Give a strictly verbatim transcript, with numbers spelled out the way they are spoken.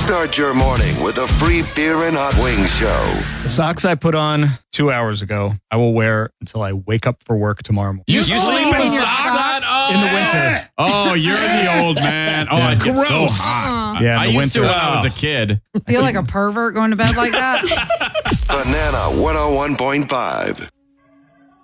Start your morning with a free beer and hot wings show. The socks I put on two hours ago, I will wear until I wake up for work tomorrow morning. You, You sleep sleep in in your socks? socks? Oh, In the winter. Oh, you're the old man. Oh, Yeah. it gets so Gross. hot. Yeah, in I the used winter. to when I was a kid. Feel like a pervert going to bed like that? Banana one oh one point five.